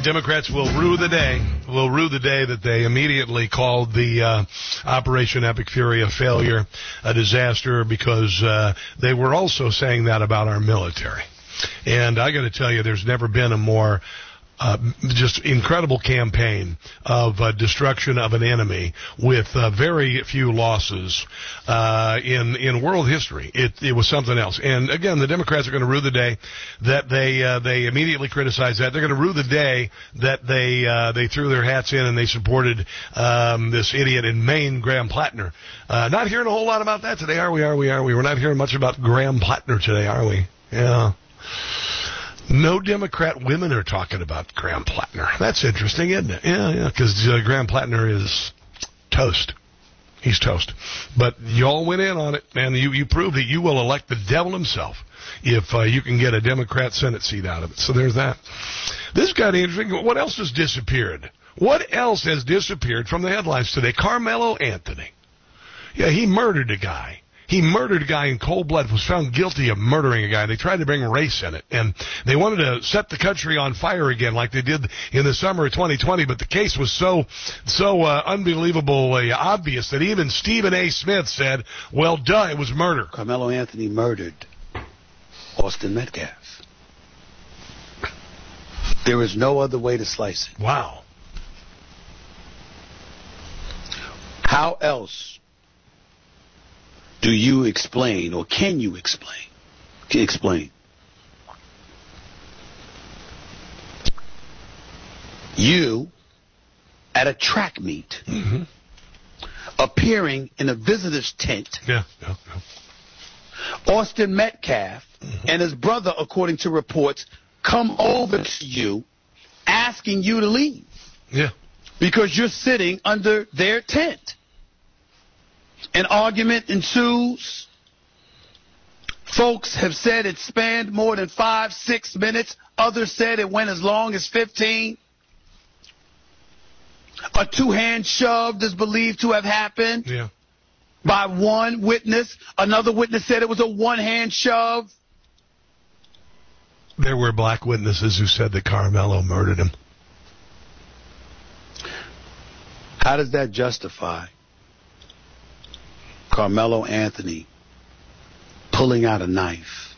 Democrats will rue the day. Will rue the day that they immediately called the Operation Epic Fury a failure, a disaster, because they were also saying that about our military. And I got to tell you, there's never been a more just incredible campaign of destruction of an enemy with very few losses in world history. It was something else. And again, the Democrats are going to rue the day that they immediately criticized that. They're going to rue the day that they threw their hats in and they supported this idiot in Maine, Graham Plattner. Not hearing a whole lot about that today, are we? We're not hearing much about Graham Plattner today, are we? Yeah. No Democrat women are talking about Graham Plattner. That's interesting, isn't it? Yeah, because Graham Plattner is toast. He's toast. But y'all went in on it, man. You proved that you will elect the devil himself if you can get a Democrat Senate seat out of it. So there's that. This got interesting. What else has disappeared? What else has disappeared from the headlines today? Carmelo Anthony. Yeah, he murdered a guy. He murdered a guy in cold blood, was found guilty of murdering a guy. They tried to bring race in it, and they wanted to set the country on fire again like they did in the summer of 2020, but the case was so unbelievably obvious that even Stephen A. Smith said, well, duh, it was murder. Carmelo Anthony murdered Austin Metcalf. There is no other way to slice it. Wow. How else do you explain, or can you explain? You at a track meet, appearing in a visitor's tent. Yeah. Austin Metcalf and his brother, according to reports, come over to you asking you to leave. Yeah. Because you're sitting under their tent. An argument ensues. Folks have said it spanned more than 5-6 minutes. Others said it went as long as 15. A two-hand shove is believed to have happened by one witness. Another witness said it was a one-hand shove. There were black witnesses who said that Carmelo murdered him. How does that justify Carmelo Anthony pulling out a knife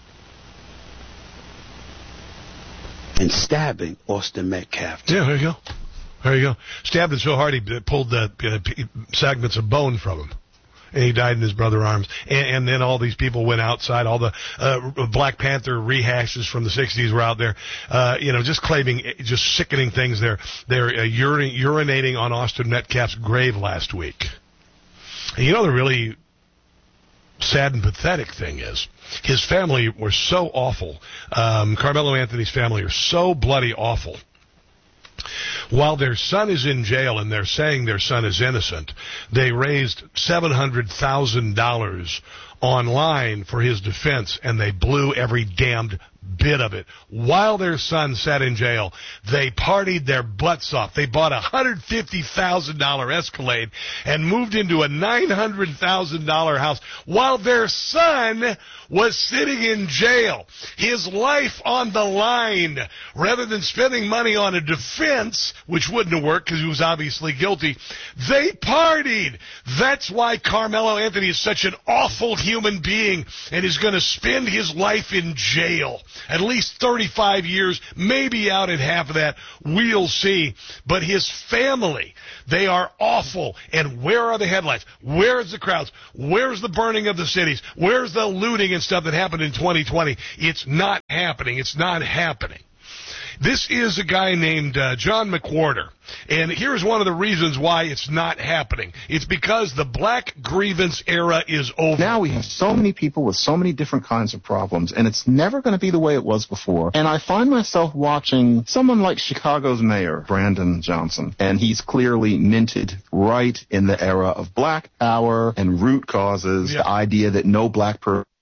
and stabbing Austin Metcalf? Yeah, there you go. Stabbed him so hard he pulled the segments of bone from him. And he died in his brother's arms. And then all these people went outside. All the Black Panther rehashes from the 60s were out there, just claiming just sickening things. They're urinating on Austin Metcalf's grave last week. And the really sad and pathetic thing is his family were so awful. Carmelo Anthony's family are so bloody awful. While their son is in jail and they're saying their son is innocent, they raised $700,000 online for his defense, and they blew every damned bit of it. While their son sat in jail, they partied their butts off. They bought a $150,000 Escalade and moved into a $900,000 house while their son was sitting in jail. His life on the line. Rather than spending money on a defense, which wouldn't have worked because he was obviously guilty, they partied. That's why Carmelo Anthony is such an awful human being and is going to spend his life in jail. At least 35 years, maybe out at half of that. We'll see. But his family, they are awful. And where are the headlines? Where's the crowds? Where's the burning of the cities? Where's the looting and stuff that happened in 2020? It's not happening. It's not happening. This is a guy named John McWhorter, and here's one of the reasons why it's not happening. It's because the black grievance era is over. Now we have so many people with so many different kinds of problems, and it's never going to be the way it was before. And I find myself watching someone like Chicago's mayor, Brandon Johnson, and he's clearly minted right in the era of black power and root causes, the idea that no black person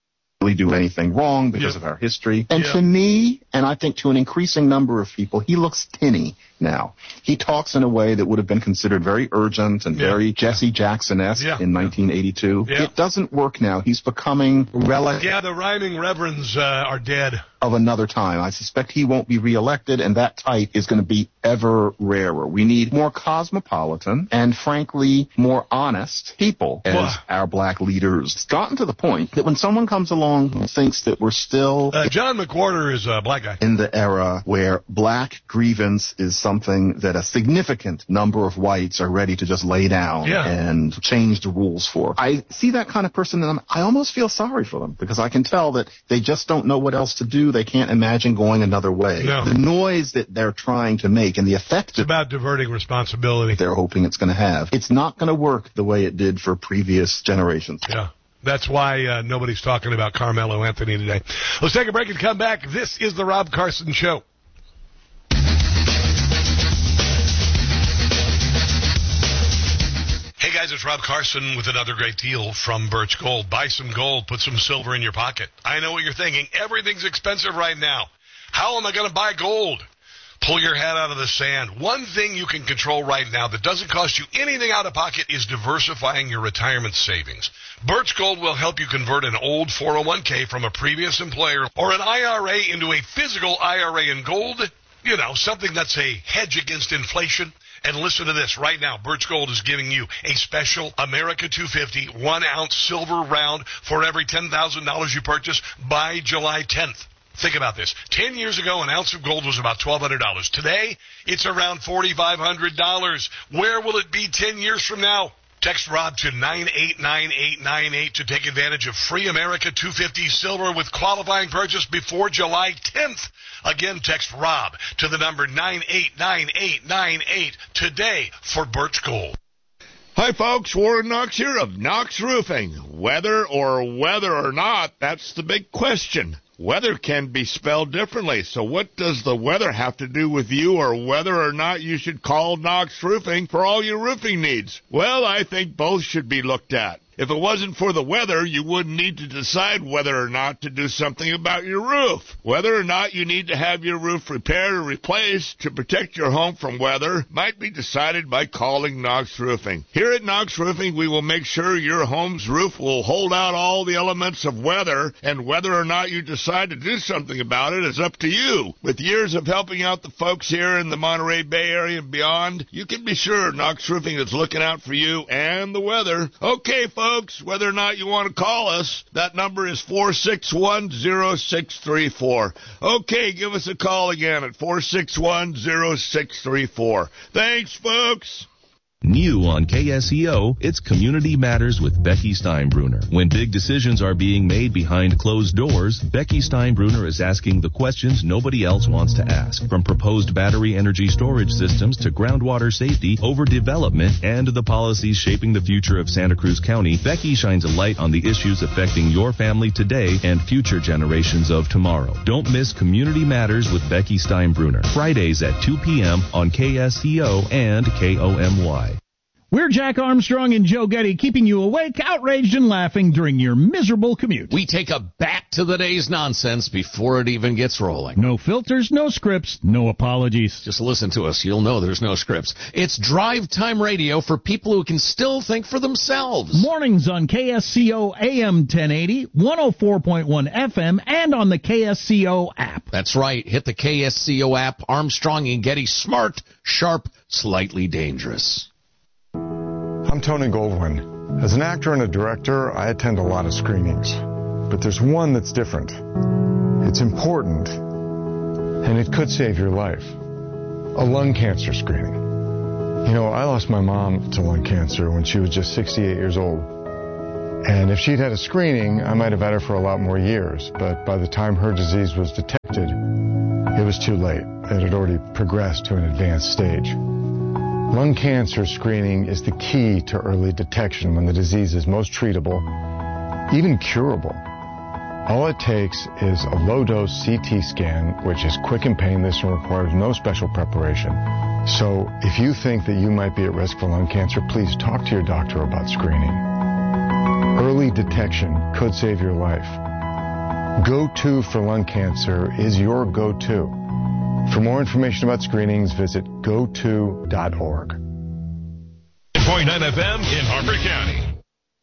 really do anything wrong because of our history. And to me, and I think to an increasing number of people, he looks tinny now. He talks in a way that would have been considered very urgent and very Jesse Jackson-esque in 1982. It doesn't work now. He's becoming relic. Yeah, the rhyming reverends are dead. Of another time. I suspect he won't be reelected, and that type is going to be ever rarer. We need more cosmopolitan and, frankly, more honest people as our black leaders. It's gotten to the point that when someone comes along who thinks that we're still... John McWhorter is a black guy. In the era where black grievance is something that a significant number of whites are ready to just lay down and change the rules for. I see that kind of person, and I almost feel sorry for them, because I can tell that they just don't know what else to do. They can't imagine going another way. No. The noise that they're trying to make and the effect it's about diverting responsibility they're hoping it's going to have. It's not going to work the way it did for previous generations. Yeah. That's why nobody's talking about Carmelo Anthony today. Let's take a break and come back. This is the Rob Carson Show. Hey guys, it's Rob Carson with another great deal from Birch Gold. Buy some gold, put some silver in your pocket. I know what you're thinking. Everything's expensive right now. How am I going to buy gold? Pull your head out of the sand. One thing you can control right now that doesn't cost you anything out of pocket is diversifying your retirement savings. Birch Gold will help you convert an old 401k from a previous employer or an IRA into a physical IRA in gold. You know, something that's a hedge against inflation. And listen to this. Right now, Birch Gold is giving you a special America 250 1-ounce silver round for every $10,000 you purchase by July 10th. Think about this. 10 years ago, an ounce of gold was about $1,200. Today, it's around $4,500. Where will it be 10 years from now? Text Rob to 989898 to take advantage of free America 250 silver with qualifying purchase before July 10th. Again, text Rob to the number 989898 today for Birch Gold. Hi, folks. Warren Knox here of Knox Roofing. Whether or not, that's the big question. Weather can be spelled differently, so what does the weather have to do with you or whether or not you should call Knox Roofing for all your roofing needs? Well, I think both should be looked at. If it wasn't for the weather, you wouldn't need to decide whether or not to do something about your roof. Whether or not you need to have your roof repaired or replaced to protect your home from weather might be decided by calling Knox Roofing. Here at Knox Roofing, we will make sure your home's roof will hold out all the elements of weather, and whether or not you decide to do something about it is up to you. With years of helping out the folks here in the Monterey Bay Area and beyond, you can be sure Knox Roofing is looking out for you and the weather. Okay, folks, whether or not you want to call us, that number is 461-0634. Okay, give us a call again at 461-0634. Thanks, folks. New on KSEO, it's Community Matters with Becky Steinbruner. When big decisions are being made behind closed doors, Becky Steinbruner is asking the questions nobody else wants to ask. From proposed battery energy storage systems to groundwater safety, overdevelopment, and the policies shaping the future of Santa Cruz County, Becky shines a light on the issues affecting your family today and future generations of tomorrow. Don't miss Community Matters with Becky Steinbruner. Fridays at 2 p.m. on KSEO and KOMY. We're Jack Armstrong and Joe Getty, keeping you awake, outraged, and laughing during your miserable commute. We take a back to the day's nonsense before it even gets rolling. No filters, no scripts, no apologies. Just listen to us. You'll know there's no scripts. It's drive time radio for people who can still think for themselves. Mornings on KSCO AM 1080, 104.1 FM, and on the KSCO app. That's right. Hit the KSCO app. Armstrong and Getty, smart, sharp, slightly dangerous. I'm Tony Goldwyn. As an actor and a director, I attend a lot of screenings. But there's one that's different. It's important, and it could save your life. A lung cancer screening. You know, I lost my mom to lung cancer when she was just 68 years old. And if she'd had a screening, I might have had her for a lot more years. But by the time her disease was detected, it was too late. It had already progressed to an advanced stage. Lung cancer screening is the key to early detection when the disease is most treatable, even curable. All it takes is a low-dose CT scan, which is quick and painless and requires no special preparation. So if you think that you might be at risk for lung cancer, please talk to your doctor about screening. Early detection could save your life. Go-To for lung cancer is your go-to. For more information about screenings, visit goto.org. 9.9 FM in Harford County.